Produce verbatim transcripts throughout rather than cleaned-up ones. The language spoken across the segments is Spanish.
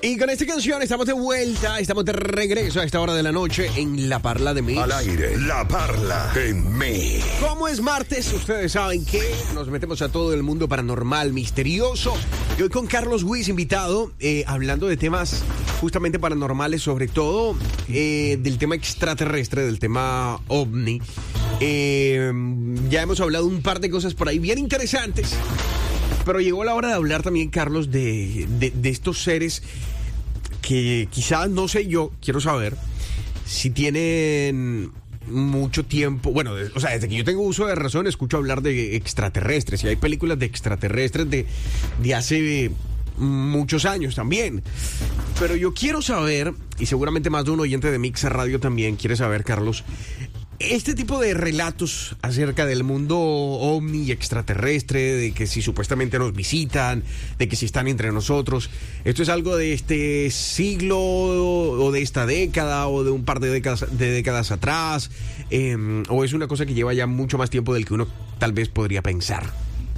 Y con esta canción estamos de vuelta, estamos de regreso a esta hora de la noche en La Parla de Mix. Al aire, La Parla en Mix. Como es martes, ustedes saben que nos metemos a todo el mundo paranormal, misterioso. Y hoy con Carlos Wiss, invitado, eh, hablando de temas justamente paranormales, sobre todo eh, del tema extraterrestre, del tema ovni. Eh, ya hemos hablado un par de cosas por ahí bien interesantes. Pero llegó la hora de hablar también, Carlos, de, de, de estos seres que quizás, no sé, yo quiero saber si tienen mucho tiempo. Bueno, de, o sea, desde que yo tengo uso de razón escucho hablar de extraterrestres. Y hay películas de extraterrestres de, de hace muchos años también. Pero yo quiero saber, y seguramente más de un oyente de Mix Radio también quiere saber, Carlos, este tipo de relatos acerca del mundo ovni y extraterrestre, de que si supuestamente nos visitan, de que si están entre nosotros, ¿esto es algo de este siglo o de esta década o de un par de décadas, de décadas atrás? Eh, ¿O es una cosa que lleva ya mucho más tiempo del que uno tal vez podría pensar?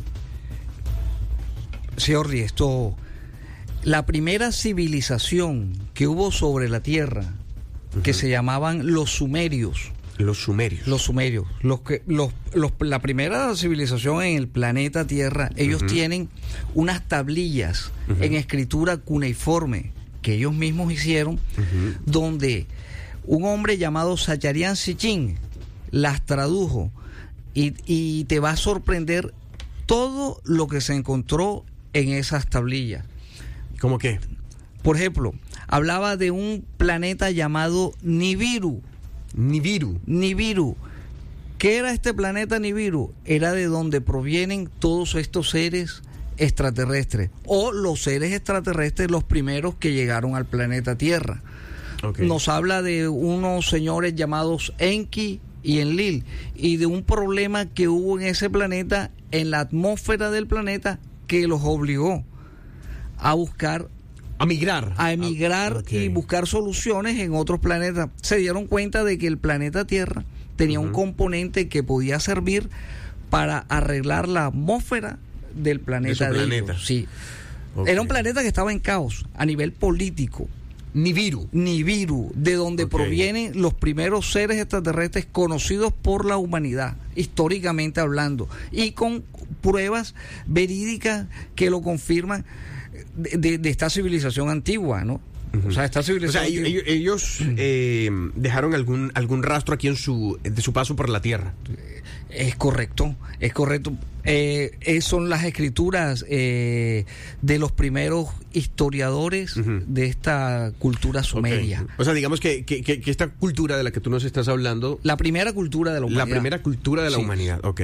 Sí, Orly, esto... La primera civilización que hubo sobre la Tierra, uh-huh, que se llamaban los sumerios. Los sumerios. Los sumerios. Los que, los, los, la primera civilización en el planeta Tierra, ellos uh-huh. tienen unas tablillas uh-huh. en escritura cuneiforme que ellos mismos hicieron, uh-huh. donde un hombre llamado Sacharian Sitchin las tradujo y, y te va a sorprender todo lo que se encontró en esas tablillas. ¿Cómo qué? Por ejemplo, hablaba de un planeta llamado Nibiru. Nibiru. Nibiru. ¿Qué era este planeta Nibiru? Era de donde provienen todos estos seres extraterrestres, o los seres extraterrestres, los primeros que llegaron al planeta Tierra. Okay. Nos habla de unos señores llamados Enki y Enlil, y de un problema que hubo en ese planeta, en la atmósfera del planeta, que los obligó a buscar, a migrar, a emigrar ah, okay. y buscar soluciones en otros planetas. Se dieron cuenta de que el planeta Tierra tenía uh-huh. un componente que podía servir para arreglar la atmósfera del planeta. De, de planeta. Ellos. Sí. Okay. Era un planeta que estaba en caos a nivel político. Nibiru. Nibiru, de donde okay. provienen los primeros seres extraterrestres conocidos por la humanidad, históricamente hablando, y con pruebas verídicas que lo confirman. De, de, de esta civilización antigua, ¿no? Uh-huh. O sea, esta civilización. O sea, ellos, ellos eh, dejaron algún algún rastro aquí en su de su paso por la Tierra. Es correcto, es correcto. Eh, eh, son las escrituras eh, de los primeros historiadores uh-huh. de esta cultura sumeria. Okay. O sea, digamos que, que, que, que esta cultura de la que tú nos estás hablando, la primera cultura de la humanidad. La primera cultura de la sí. humanidad, ok.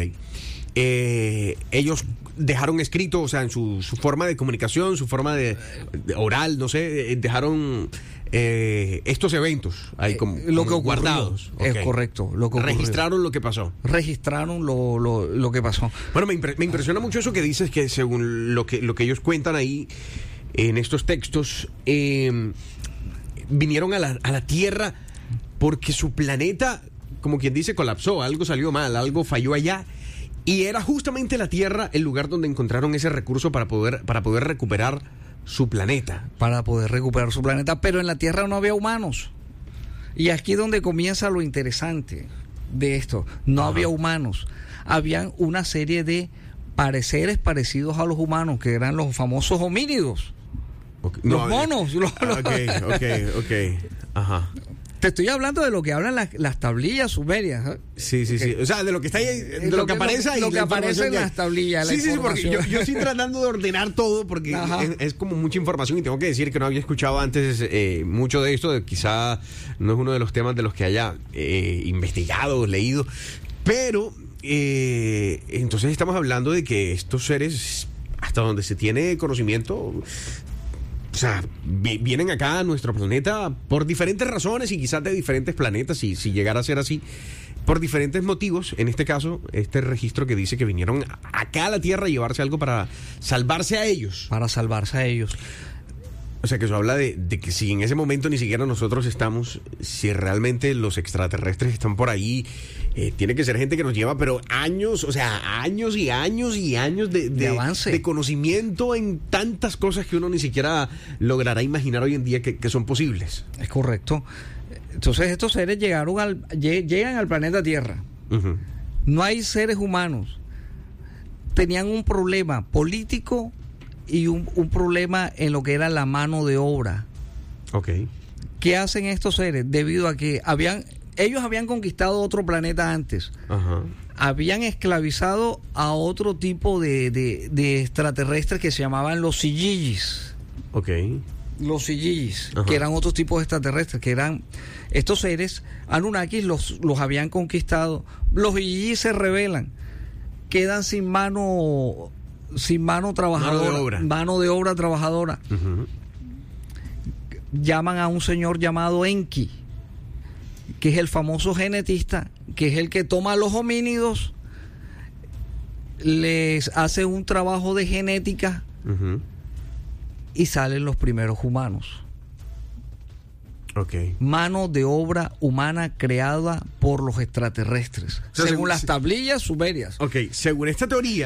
Eh, ellos dejaron escrito, o sea, en su, su forma de comunicación, su forma de, de oral, no sé, dejaron eh, estos eventos ahí como, eh, lo como que guardados. Es okay. correcto. Lo que registraron lo que pasó. Registraron lo, lo, lo que pasó. Bueno, me, impre- me impresiona mucho eso que dices, que según lo que, lo que ellos cuentan ahí en estos textos, eh, vinieron a la, a la Tierra porque su planeta, como quien dice, colapsó, algo salió mal, algo falló allá. Y era justamente la Tierra el lugar donde encontraron ese recurso para poder, para poder recuperar su planeta. Para poder recuperar su planeta, pero en la Tierra no había humanos. Y aquí es donde comienza lo interesante de esto. No Ajá. había humanos. Habían una serie de pareceres parecidos a los humanos, que eran los famosos homínidos. Okay. Los no, monos. Eh, los, los... Ok, ok, ok. Ajá. Te estoy hablando de lo que hablan las, las tablillas sumerias. ¿eh? Sí, sí, sí. O sea, de lo que está ahí, de lo, lo que aparece ahí. Lo que aparece en las tablillas. Sí, sí, sí, porque yo, yo estoy tratando de ordenar todo porque es, es como mucha información y tengo que decir que no había escuchado antes eh, mucho de esto. De, quizá no es uno de los temas de los que haya eh, investigado, leído. Pero, eh, entonces estamos hablando de que estos seres, hasta donde se tiene conocimiento, o sea, vienen acá a nuestro planeta por diferentes razones y quizás de diferentes planetas, si, si llegara a ser así, por diferentes motivos. En este caso, este registro que dice que vinieron acá a la Tierra a llevarse algo para salvarse a ellos. Para salvarse a ellos. O sea, que eso habla de, de que si en ese momento ni siquiera nosotros estamos, si realmente los extraterrestres están por ahí eh, tiene que ser gente que nos lleva, pero años, o sea, años y años y años de, de, De avance. de conocimiento en tantas cosas que uno ni siquiera logrará imaginar hoy en día que, que son posibles. Es correcto. Entonces estos seres llegaron al, lle- llegan al planeta Tierra. Uh-huh. No hay seres humanos. Tenían un problema político y un, un problema en lo que era la mano de obra. Ok. ¿Qué hacen estos seres? Debido a que habían, ellos habían conquistado otro planeta antes. Ajá. Habían esclavizado a otro tipo de, de, de extraterrestres que se llamaban los Sijijis. Ok. Los Sijijis, Ajá. que eran otros tipos de extraterrestres, que eran estos seres, Anunnakis los, los habían conquistado. Los Sijijis se rebelan, quedan sin mano, sin mano trabajadora, Mano de obra. mano de obra trabajadora. Uh-huh. Llaman a un señor llamado Enki, que es el famoso genetista, que es el que toma a los homínidos, les hace un trabajo de genética Uh-huh. y salen los primeros humanos. Ok. Mano de obra humana creada por los extraterrestres, O sea, según según- las tablillas sumerias. Ok, según esta teoría,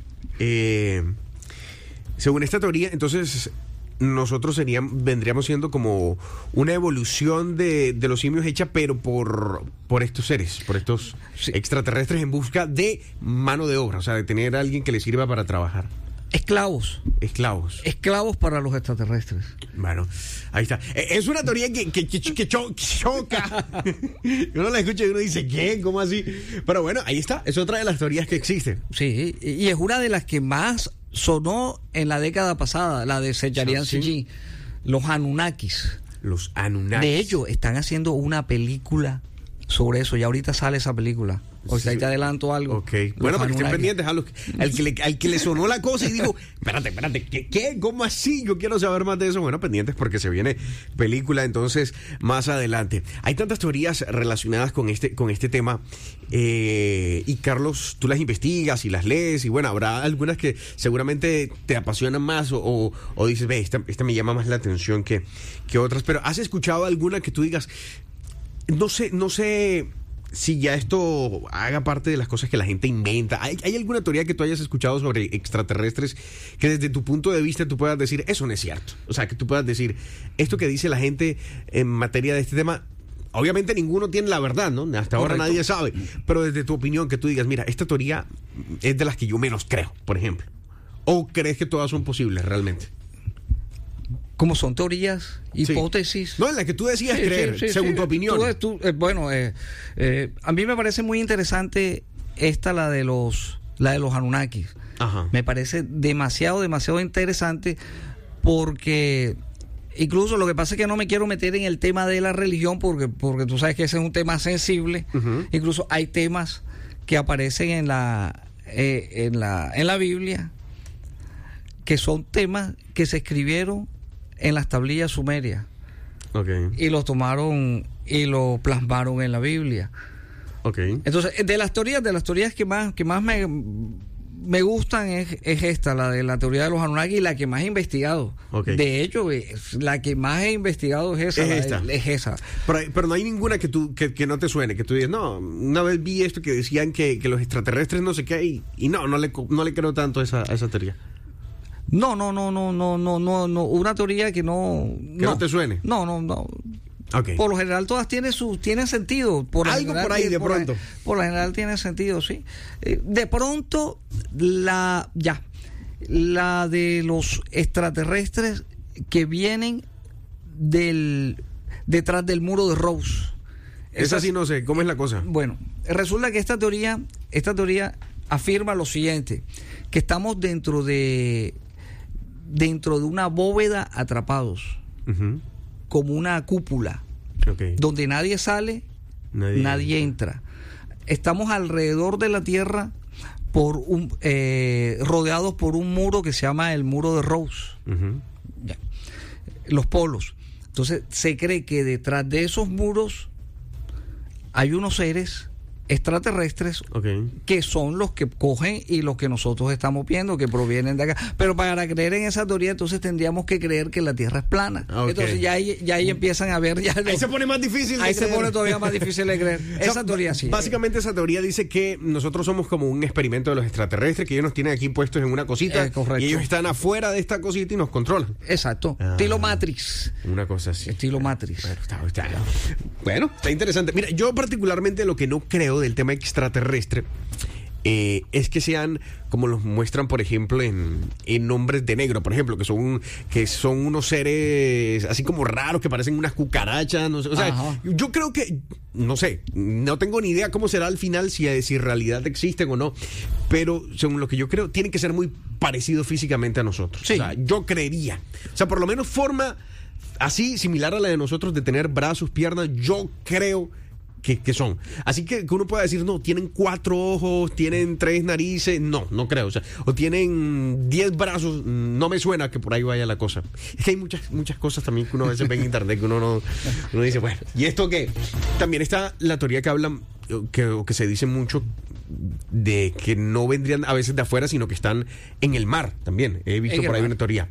eh, según esta teoría, entonces nosotros seríamos, vendríamos siendo como una evolución de, de los simios hecha, pero por, por estos seres, por estos Sí. extraterrestres en busca de mano de obra, o sea, de tener a alguien que les sirva para trabajar. Esclavos, Esclavos. esclavos para los extraterrestres. Bueno, ahí está. Eh, Es una teoría que, que, que, que cho- que choca. Uno la escucha y uno dice, ¿qué? ¿Cómo así? Pero bueno, ahí está. Es otra de las teorías que existen. Sí, y y es una de las que más sonó en la década pasada, la de Secharian Sí. Siji, los Anunnakis. Los Anunnakis. De hecho, están haciendo una película sobre eso. Ya ahorita sale esa película. O sea, ahí Sí. te adelanto algo. Ok. Los Bueno, para que estén Anunnakis. pendientes a los, al, que le, al que le sonó la cosa y digo, espérate, espérate, ¿qué, ¿qué? ¿Cómo así? Yo quiero saber más de eso. Bueno, pendientes porque se viene película entonces más adelante. Hay tantas teorías relacionadas con este, con este tema. Eh, y Carlos, tú las investigas y las lees. Y bueno, habrá algunas que seguramente te apasionan más o, o, o dices, ve, esta, esta me llama más la atención que, que otras. Pero ¿has escuchado alguna que tú digas, no sé, no sé si ya esto haga parte de las cosas que la gente inventa? ¿Hay, hay alguna teoría que tú hayas escuchado sobre extraterrestres que desde tu punto de vista tú puedas decir, eso no es cierto? O sea, que tú puedas decir, esto que dice la gente en materia de este tema, obviamente ninguno tiene la verdad, ¿no? Hasta ahora Correcto. nadie sabe. Pero desde tu opinión, que tú digas, mira, esta teoría es de las que yo menos creo, por ejemplo. ¿O crees que todas son posibles realmente? Como son teorías, Sí. hipótesis. No, en la que tú decías Sí, creer, sí, sí, según sí. tu opinión. Tú- tú, eh, bueno, eh, eh, a mí me parece muy interesante esta, la de los, la de los Anunnakis. Ajá. Me parece demasiado, demasiado interesante porque incluso lo que pasa es que no me quiero meter en el tema de la religión porque, porque tú sabes que ese es un tema sensible. Ujú. Incluso hay temas que aparecen en la, eh, en la, en la Biblia que son temas que se escribieron en las tablillas sumerias Ok, y los tomaron y lo plasmaron en la Biblia. ok. Entonces, de las teorías, de las teorías que más, que más me, me gustan es, es esta, la de la teoría de los Anunnaki, y la que más he investigado. Ok. De hecho, es- la que más he investigado es esa. Es la- esta. es esa. Pero, pero no hay ninguna que tú que, que no te suene, que tú digas, no, una vez vi esto que decían que, que los extraterrestres no sé qué, y, y no, no le, co- no le creo tanto a esa, a esa teoría. No, no, no, no, no, no, no, no, una teoría que no... Que no te suene. No, no, no. Ok. Por lo general todas tienen su, tienen sentido. Por lo Algo general por ahí, tiene- de por la- pronto. Por lo general tiene sentido, sí. Eh, de pronto, la, ya, la de los extraterrestres que vienen del, detrás del muro de Rose. Esa sí no sé, ¿cómo es la cosa? Bueno, resulta que esta teoría, esta teoría afirma lo siguiente, que estamos dentro de, dentro de una bóveda atrapados, Ujú. como una cúpula, Ok. donde nadie sale, Nadie- nadie, entra. Estamos alrededor de la Tierra por un eh, rodeados por un muro que se llama el muro de Rose. Ujú. Ya. Los polos. Entonces se cree que detrás de esos muros hay unos seres extraterrestres, Okay. que son los que cogen y los que nosotros estamos viendo, que provienen de acá. Pero para creer en esa teoría, entonces tendríamos que creer que la Tierra es plana. Okay. Entonces ya ahí, ya ahí empiezan a ver... Ya Ahí los- se pone más difícil. de ahí se creer. pone todavía más difícil de creer. O sea, Esa teoría sí. Básicamente esa teoría dice que nosotros somos como un experimento de los extraterrestres, que ellos nos tienen aquí puestos en una cosita Eh, correcto. y ellos están afuera de esta cosita y nos controlan. Exacto. Ah. Estilo Matrix. Una cosa así. Estilo Matrix. Bueno, está, está- bueno, está interesante. Mira, yo particularmente lo que no creo del tema extraterrestre eh, es que sean como los muestran, por ejemplo, en, en Hombres de Negro, por ejemplo, que son que son unos seres así como raros, que parecen unas cucarachas, no sé. O sea, Ajá. yo creo que, no sé, no tengo ni idea cómo será al final, si, si en realidad existen o no, pero según lo que yo creo, tienen que ser muy parecidos físicamente a nosotros. Sí. O sea, yo creería. O sea, por lo menos forma así, similar a la de nosotros, de tener brazos, piernas, yo creo que, que son. Así que, que uno pueda decir, no, tienen cuatro ojos, tienen tres narices, no, no creo. O sea, o tienen diez brazos, no me suena que por ahí vaya la cosa. Es que hay muchas, muchas cosas también que uno a veces ve en internet que uno no, uno dice, bueno, ¿y esto qué? También está la teoría que hablan, que, que se dice mucho, de que no vendrían a veces de afuera, sino que están en el mar también. He visto En el por ahí mar. una teoría.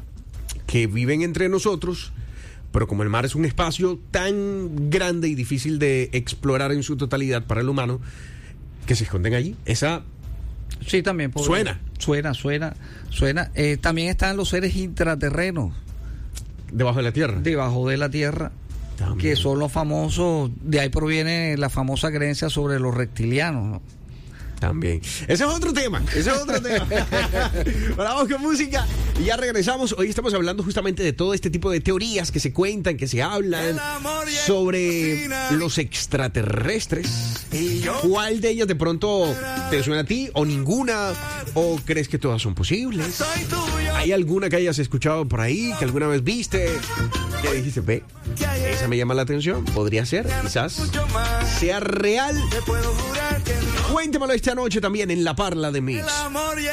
Que viven entre nosotros, pero como el mar es un espacio tan grande y difícil de explorar en su totalidad para el humano, que se esconden allí. Esa Sí, también. podría- Suena. Suena, suena, suena. Eh, también están los seres intraterrenos, debajo de la tierra. debajo de la Tierra, También. que son los famosos, de ahí proviene la famosa creencia sobre los reptilianos, ¿no? También. Ese es otro tema. Ese es otro tema. Ahora vamos con música y ya regresamos. Hoy estamos hablando justamente de todo este tipo de teorías que se cuentan, que se hablan sobre los extraterrestres. ¿Cuál de ellas de pronto te suena a ti o ninguna? ¿O crees que todas son posibles? ¿Hay alguna que hayas escuchado por ahí, que alguna vez viste? Que dijiste, ve, esa me llama la atención. Podría ser, quizás sea real. Cuéntemelo esta noche también en La Parla de Mix.